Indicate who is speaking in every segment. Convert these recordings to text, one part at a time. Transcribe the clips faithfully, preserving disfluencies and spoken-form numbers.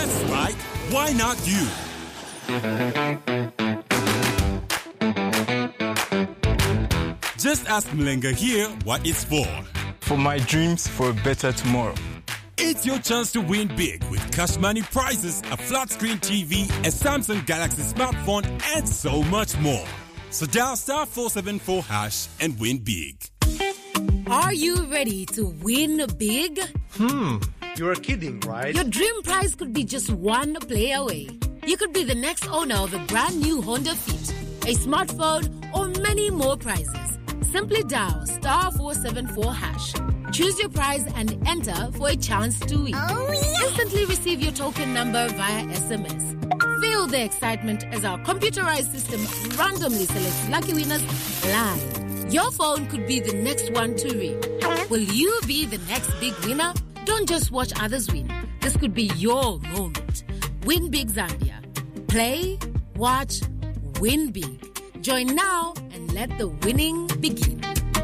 Speaker 1: That's right. Why not you? Just ask Mlenga here what it's for.
Speaker 2: For my dreams for a better tomorrow.
Speaker 1: It's your chance to win big with cash money prizes, a flat screen T V, a Samsung Galaxy smartphone, and so much more. So dial star four seven four hash and win big.
Speaker 3: Are you ready to win big?
Speaker 4: Hmm, you're kidding, right?
Speaker 3: Your dream prize could be just one play away. You could be the next owner of a brand new Honda Fit, a smartphone, or many more prizes. Simply dial star four seven four hash. Choose your prize and enter for a chance to win.
Speaker 5: Oh, yeah.
Speaker 3: Instantly receive your token number via S M S. Feel the excitement as our computerized system randomly selects lucky winners live. Your phone could be the next one to ring. Will you be the next big winner? Don't just watch others win. This could be your moment. Win Big Zambia. Play, watch, win big. Join now and let the winning begin.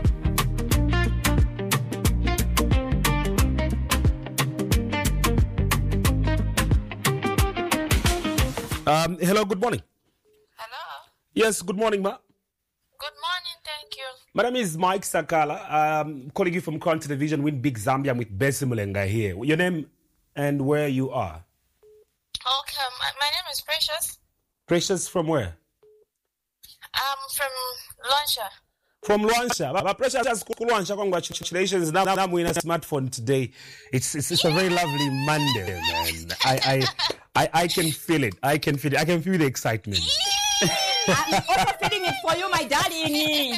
Speaker 6: Um, hello, good morning.
Speaker 7: Hello.
Speaker 6: Yes, good morning, ma.
Speaker 7: Good morning, thank you.
Speaker 6: My name is Mike Sakala. I'm calling you from Crown Television, Win Big Zambia. I'm with Bessie Mulenga here. Your name and where you are?
Speaker 7: Okay, my, my name is Precious.
Speaker 6: Precious from where?
Speaker 7: I'm from Luansha.
Speaker 6: From Luansha. But Precious, Luansha, congratulations. Now, now I'm winning a smartphone today. It's it's, it's a very lovely Monday, man. I, I I I can feel it. I can feel it. I can feel the excitement.
Speaker 5: I'm also feeling it for you, my darling.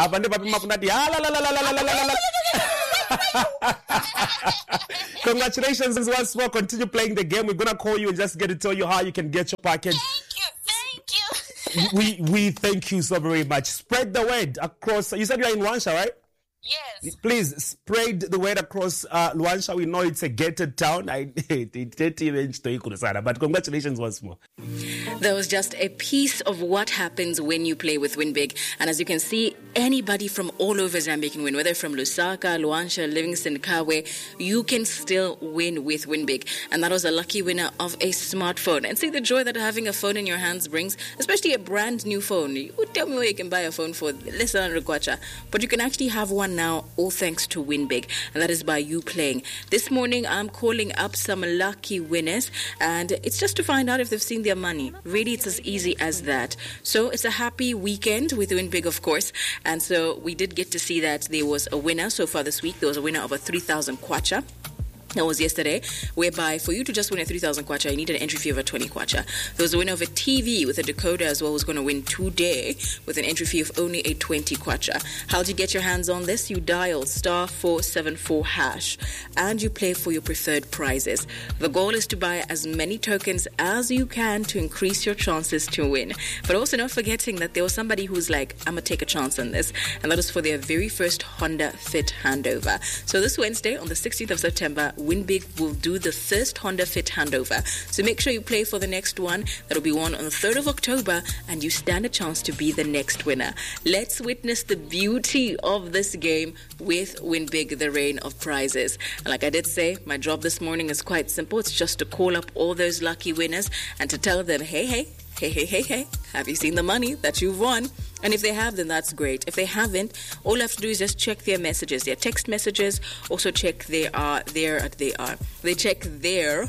Speaker 6: Congratulations once more. Continue playing the game. We're going to call you and just get to tell you how you can get your package.
Speaker 7: Thank you, thank you.
Speaker 6: we we thank you so very much. Spread the word across. You said you're in Luansha, right?
Speaker 7: Yes.
Speaker 6: Please spread the word across uh, Luansha. We know it's a gated town. I but congratulations once more.
Speaker 8: That was just a piece of what happens when you play with Win Big. And as you can see, anybody from all over Zambia can win, whether from Lusaka, Luansha, Livingston, Kawe, you can still win with Win Big. And that was a lucky winner of a smartphone. And see the joy that having a phone in your hands brings, especially a brand new phone. You would tell me where you can buy a phone for less than one hundred kwacha, but you can actually have one now, all thanks to Win Big. And that is by you playing. This morning, I'm calling up some lucky winners, and it's just to find out if they've seen their money. Really, it's as easy as that. So it's a happy weekend with Win Big, of course. And so we did get to see that there was a winner so far this week. There was a winner of a three thousand kwacha. That was yesterday, whereby for you to just win a three thousand kwacha, you need an entry fee of a twenty kwacha. There was a winner of a T V with a decoder as well, who's going to win today with an entry fee of only a twenty kwacha. How do you get your hands on this? You dial star four seven four hash and you play for your preferred prizes. The goal is to buy as many tokens as you can to increase your chances to win. But also not forgetting that there was somebody who's like, I'm going to take a chance on this. And that was for their very first Honda Fit handover. So this Wednesday on the sixteenth of September, Win Big will do the first Honda Fit handover. So make sure you play for the next one. That'll be won on the third of October, and you stand a chance to be the next winner. Let's witness the beauty of this game with Win Big, the reign of prizes. And like I did say, my job this morning is quite simple. It's just to call up all those lucky winners and to tell them, hey, hey, hey, hey, hey, hey, have you seen the money that you've won? And if they have, then that's great. If they haven't, all you have to do is just check their messages, their text messages. Also check their uh, their they are they check their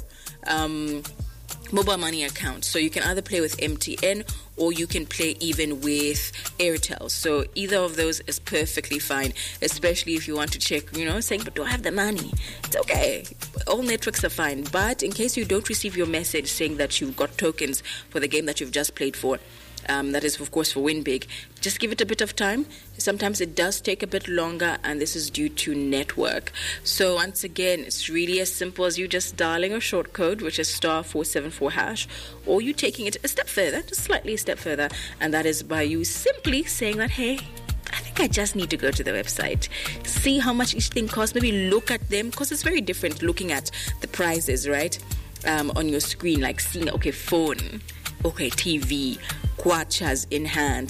Speaker 8: um, mobile money account. So you can either play with M T N or you can play even with Airtel. So either of those is perfectly fine, especially if you want to check, you know, saying, but do I have the money? It's okay. All networks are fine. But in case you don't receive your message saying that you've got tokens for the game that you've just played for, Um, that is, of course, for Win Big. Just give it a bit of time. Sometimes it does take a bit longer, and this is due to network. So once again, it's really as simple as you just dialing a short code, which is star four seven four hash, or you taking it a step further, just slightly a step further, and that is by you simply saying that, hey, I think I just need to go to the website, see how much each thing costs, maybe look at them, because it's very different looking at the prices, right, um, on your screen, like seeing, okay, phone, okay, T V, kwachas in hand,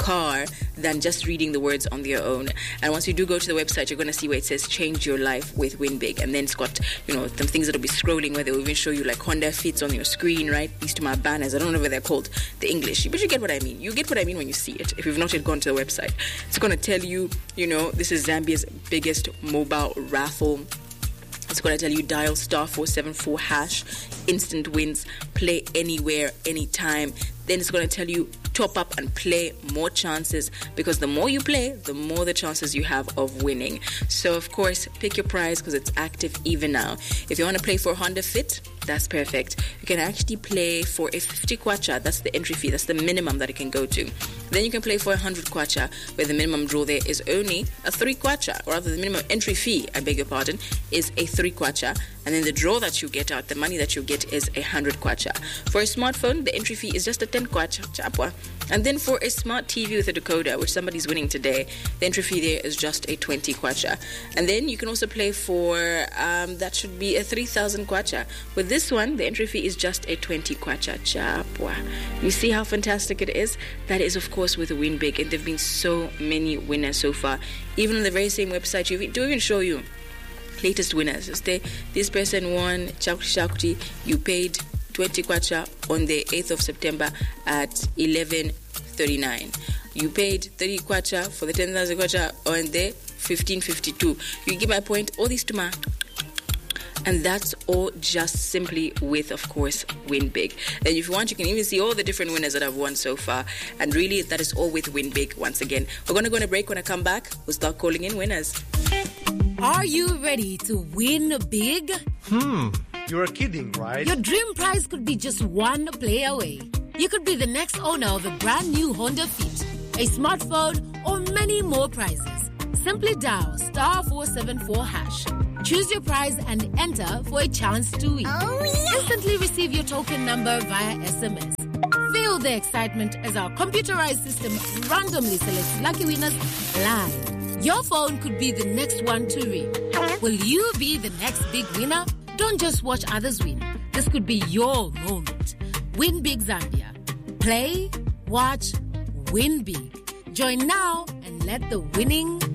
Speaker 8: car than just reading the words on their own. And once you do go to the website, you're going to see where it says change your life with WinBig. And then it's got, you know, some things that'll be scrolling where they'll even show you like Honda Fits on your screen, right? These two my banners. I don't know whether they're called the English, but you get what I mean. You get what I mean when you see it. If you've not yet gone to the website, it's going to tell you, you know, this is Zambia's biggest mobile raffle. It's going to tell you dial star four seven four hash, instant wins, play anywhere, anytime. Then it's going to tell you top up and play more chances, because the more you play, the more the chances you have of winning. So, of course, pick your prize because it's active even now. If you want to play for Honda Fit, that's perfect. You can actually play for a fifty kwacha. That's the entry fee. That's the minimum that it can go to. Then you can play for one hundred kwacha, where the minimum draw there is only a three kwacha, or rather the minimum entry fee, I beg your pardon, is a three kwacha. And then the draw that you get out, the money that you get is a one hundred kwacha. For a smartphone, the entry fee is just a ten kwacha. Chapwa. And then for a smart T V with a decoder, which somebody's winning today, the entry fee there is just a twenty kwacha. And then you can also play for, um, that should be a three thousand kwacha. With this one, the entry fee is just a twenty kwacha. Chapwa. You see how fantastic it is? That is, of course, with WinBig. And there have been so many winners so far. Even on the very same website, you do even show you latest winners. So stay, this person won Chakuti Chakuti. You paid twenty kwacha on the eighth of September at eleven thirty-nine. You paid thirty kwacha for the ten thousand kwacha on the fifteen fifty-two. You get my point? All these to my... And that's all just simply with, of course, WinBig. And if you want, you can even see all the different winners that I've won so far. And really, that is all with WinBig once again. We're going to go on a break. When I come back, we'll start calling in winners.
Speaker 3: Are you ready to win big?
Speaker 4: Hmm, you're kidding, right?
Speaker 3: Your dream prize could be just one play away. You could be the next owner of a brand new Honda Fit, a smartphone, or many more prizes. Simply dial star four seven four hash. Choose your prize and enter for a chance to win.
Speaker 5: Oh, yeah.
Speaker 3: Instantly receive your token number via S M S. Feel the excitement as our computerized system randomly selects lucky winners live. Your phone could be the next one to ring. Will you be the next big winner? Don't just watch others win. This could be your moment. Win Big Zambia. Play, watch, win big. Join now and let the winning